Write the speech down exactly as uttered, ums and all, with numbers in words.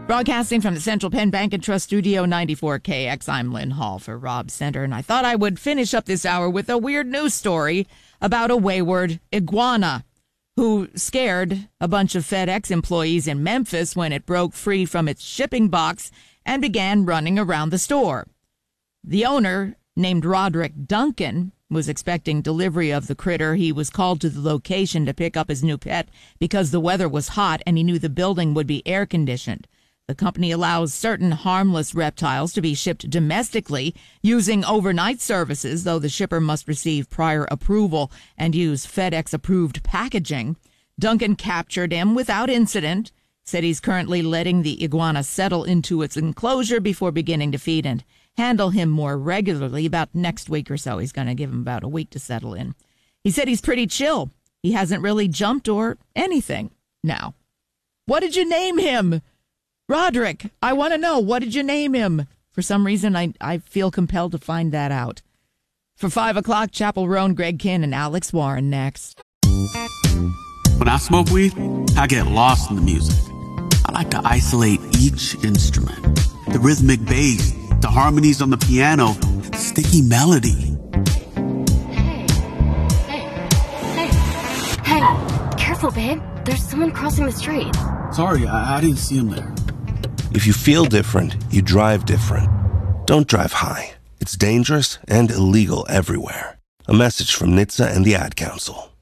Broadcasting from the Central Penn Bank and Trust Studio ninety-four K X, I'm Lynn Hall for Rob Center, and I thought I would finish up this hour with a weird news story about a wayward iguana who scared a bunch of FedEx employees in Memphis when it broke free from its shipping box and began running around the store. The owner, named Roderick Duncan, was expecting delivery of the critter. He was called to the location to pick up his new pet because the weather was hot and he knew the building would be air-conditioned. The company allows certain harmless reptiles to be shipped domestically using overnight services, though the shipper must receive prior approval and use FedEx-approved packaging. Duncan captured him without incident, said he's currently letting the iguana settle into its enclosure before beginning to feed and handle him more regularly. About next week or so, he's going to give him about a week to settle in. He said he's pretty chill. He hasn't really jumped or anything. Now, what did you name him? Roderick, I want to know, what did you name him? For some reason, I, I feel compelled to find that out. For five o'clock, Chapel Roan, Greg Kinn, and Alex Warren next. When I smoke weed, I get lost in the music. I like to isolate each instrument. The rhythmic bass, the harmonies on the piano, the sticky melody. Hey, hey, hey, hey, careful, babe. There's someone crossing the street. Sorry, I, I didn't see him there. If you feel different, you drive different. Don't drive high. It's dangerous and illegal everywhere. A message from N H T S A and the Ad Council.